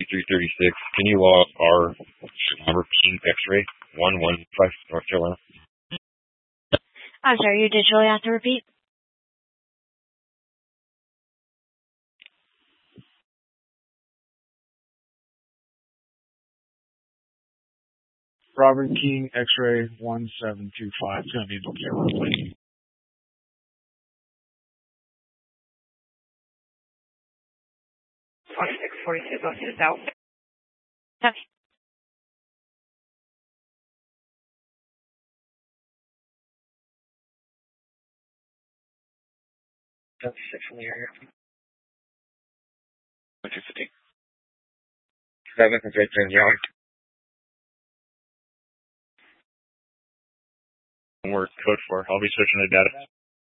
2336. Can you log our number King X-ray 115 North Carolina? I'm sorry, you digitally have to repeat? Robert King X-ray 1725. It's going to be the camera plate. Out. Okay. 76 from the area. 250. 7th is right there in the yard. Word code 4. I'll be switching the data.